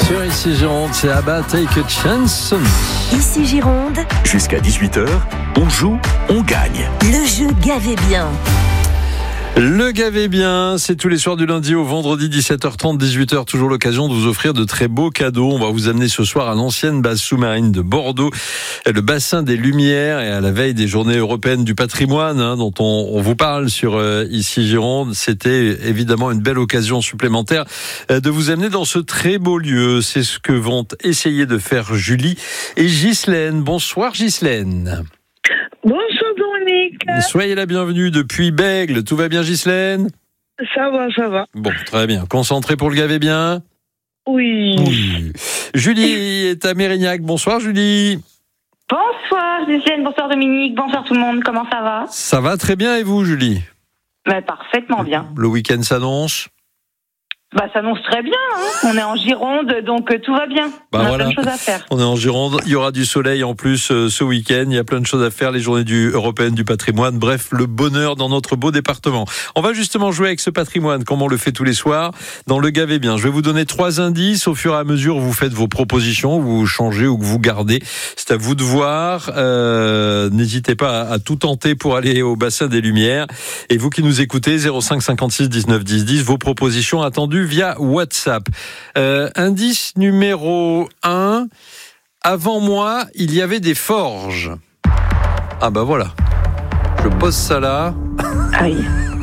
Sur Ici Gironde, c'est Abba, Take a Chance. Ici Gironde, Jusqu'à 18h, on joue, on gagne. le jeu Gavez bien. Le Gavez bien, c'est tous les soirs du lundi au vendredi 17h30, 18h, toujours l'occasion de vous offrir de très beaux cadeaux. On va vous amener ce soir à l'ancienne base sous-marine de Bordeaux, le bassin des Lumières, et à la veille des journées européennes du patrimoine, dont on vous parle sur Ici Gironde. C'était évidemment une belle occasion supplémentaire de vous amener dans ce très beau lieu. C'est ce que vont essayer de faire Julie et Ghislaine. Bonsoir Ghislaine. Bonsoir Dominique. Soyez la bienvenue depuis Bègle. Tout va bien Ghislaine ? Ça va. Bon, très bien. Concentré pour le Gavez bien ? Oui. Julie est à Mérignac. Bonsoir Julie. Bonsoir Ghislaine, bonsoir Dominique, bonsoir tout le monde, comment ça va ? Ça va très bien et vous Julie ? Parfaitement bien. Le week-end s'annonce ? Ça s'annonce très bien, on est en Gironde, donc tout va bien. On a plein de choses à faire. On est en Gironde, il y aura du soleil en plus ce week-end, il y a plein de choses à faire, les journées européennes du patrimoine, bref, le bonheur dans notre beau département. On va justement jouer avec ce patrimoine, comme on le fait tous les soirs, dans le Gavez bien. Je vais vous donner 3 indices, au fur et à mesure vous faites vos propositions, vous changez ou que vous gardez, c'est à vous de voir. N'hésitez pas à tout tenter pour aller au bassin des Lumières. Et vous qui nous écoutez, 05 56 19 10 10, vos propositions attendues via WhatsApp. Indice numéro 1. Avant moi, il y avait des forges. Ah bah voilà. Je pose ça là. Aïe.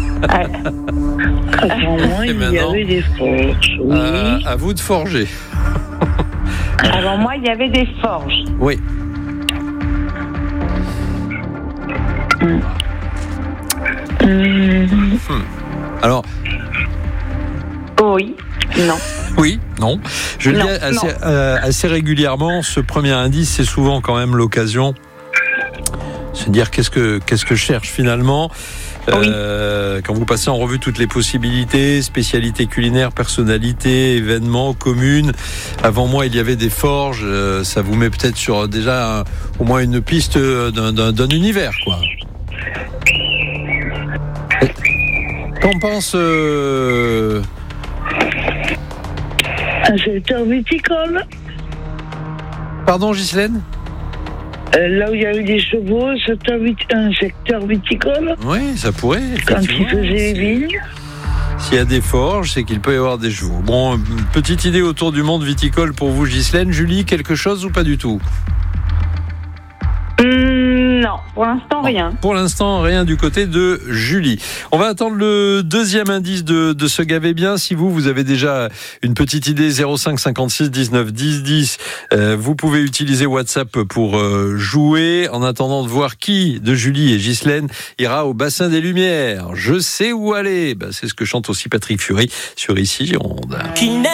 Avant moi, il y avait des forges. Oui. À vous de forger. Avant moi, il y avait des forges. Oui. Alors. Oui. Non. Oui, non. Je le Non, dis assez régulièrement. Ce premier indice, c'est souvent quand même l'occasion de se dire qu'est-ce que je cherche finalement. Oui. Quand vous passez en revue toutes les possibilités, spécialités culinaires, personnalités, événements, communes. Avant moi, il y avait des forges. Ça vous met peut-être sur déjà au moins une piste d'un univers, quoi. Qu'en pense Un secteur viticole. Pardon, Ghislaine ? Là où il y avait des chevaux, un secteur viticole. Oui, ça pourrait. Quand ils effectivement. faisaient les vignes. S'il y a des forges, c'est qu'il peut y avoir des chevaux. Bon, une petite idée autour du monde viticole pour vous, Ghislaine. Julie, quelque chose ou pas du tout ? Non, pour l'instant, rien. Pour l'instant, rien du côté de Julie. On va attendre le deuxième indice de ce Gavez bien. Si vous avez déjà une petite idée, 05 56 19 10 10, vous pouvez utiliser WhatsApp pour jouer. En attendant de voir qui de Julie et Ghislaine ira au bassin des Lumières. Je sais où aller. C'est ce que chante aussi Patrick Fury sur Ici Gironde.